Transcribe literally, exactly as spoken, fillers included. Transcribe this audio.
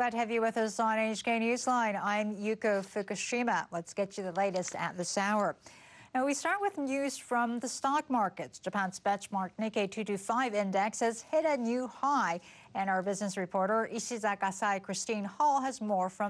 glad to have you with us on N H K Newsline. I'm Yuko Fukushima. Let's get you the latest at this hour. Now, we start with news from the stock markets. Japan's benchmark Nikkei two twenty-five index has hit a new high. And our business reporter Ishizaka Sai Christine Hall has more from